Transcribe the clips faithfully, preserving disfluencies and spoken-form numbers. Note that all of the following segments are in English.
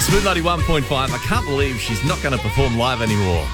Smooth ninety-one point five. I can't believe she's not going to perform live anymore.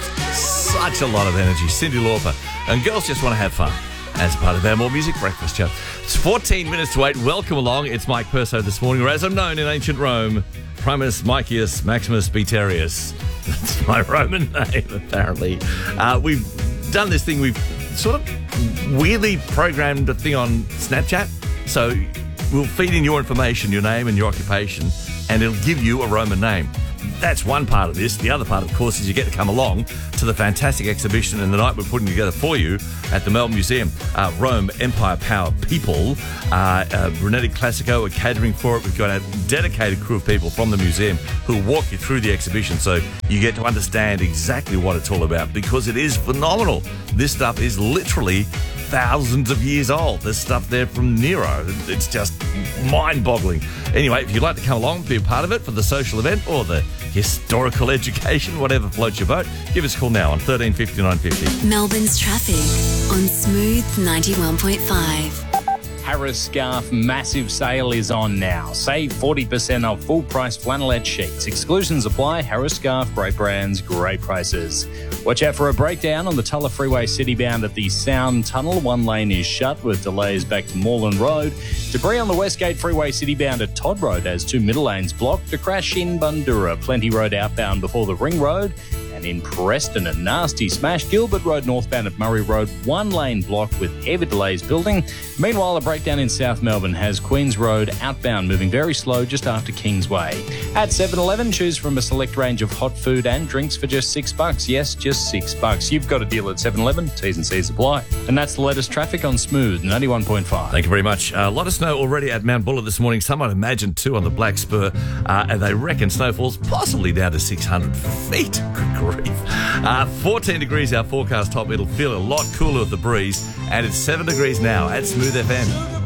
Such a lot of energy. Cyndi Lauper. And girls just want to have fun as part of our More Music Breakfast show. It's fourteen minutes to eight. Welcome along. It's Mike Perso this morning, or as I'm known in ancient Rome, Primus Micius Maximus Beterius. That's my Roman name, apparently. Uh, we've done this thing. We've sort of weirdly programmed a thing on Snapchat. So we'll feed in your information, your name and your occupation, and it'll give you a Roman name. That's one part of this. The other part, of course, is you get to come along to the fantastic exhibition and the night we're putting together for you at the Melbourne Museum. Uh, Rome, Empire, Power, People. Uh, uh, Brunetti Classico are catering for it. We've got a dedicated crew of people from the museum who will walk you through the exhibition so you get to understand exactly what it's all about, because it is phenomenal. This stuff is literally thousands of years old. There's stuff there from Nero. It's just mind-boggling. Anyway, if you'd like to come along, be a part of it for the social event or the historical education, whatever floats your boat, give us a call now on thirteen fifty, nine fifty. Melbourne's traffic on Smooth ninety-one point five. Harris Scarf massive sale is on now. Save forty percent off full price flannelette sheets. Exclusions apply. Harris Scarf, great brands, great prices. Watch out for a breakdown on the Tulla Freeway citybound at the Sound Tunnel. One lane is shut with delays back to Moreland Road. Debris on the Westgate Freeway citybound at Todd Road as two middle lanes blocked. A crash in Bundura. Plenty Road outbound before the Ring Road. And in Preston, a nasty smash. Gilbert Road northbound at Murray Road, one lane blocked with heavy delays building. Meanwhile, a breakdown in South Melbourne has Queens Road outbound moving very slow just after Kingsway. At seven eleven, choose from a select range of hot food and drinks for just six bucks. Yes, just six bucks. You've got a deal at seven eleven. T's and C's apply. And that's the latest traffic on Smooth ninety-one point five. Thank you very much. Uh, let us know already at Mount Buller this morning. Some might imagine too on the Black Spur, uh, and they reckon snowfall's possibly down to six hundred feet. Good grief. Uh, fourteen degrees our forecast top. It'll feel a lot cooler with the breeze, and it's seven degrees now at Smooth F M.